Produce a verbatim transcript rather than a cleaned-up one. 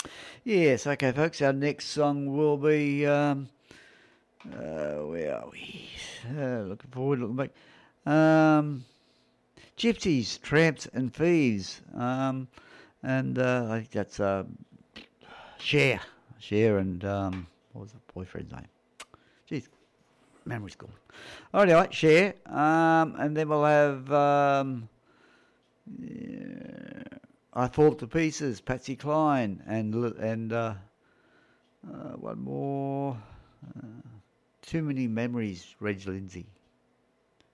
Yes, okay, folks. Our next song will be. Um, uh, where are we? Uh, looking forward, looking back. Um, Gypsies, Tramps, and Thieves. Um, and uh, I think that's uh, Cher. Cher and. Um, what was the boyfriend's name? Jeez, memory's gone. All right, Cher. Um, and then we'll have. Um, yeah, I Fall to Pieces, Patsy Cline, and and uh, uh, one more. Uh, Too Many Memories, Reg Lindsay.